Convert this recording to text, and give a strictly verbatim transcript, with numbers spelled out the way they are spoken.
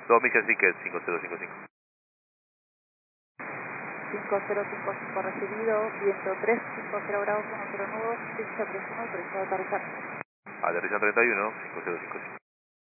dos millas ticket, cinco cero cinco cinco. cinco cero cinco cinco recibido, viento tres, cinco cero grados, uno cero nudos, pista treinta y uno, autorizado a aterrizar. Aterrizan treinta y uno, cinco cero cinco cinco.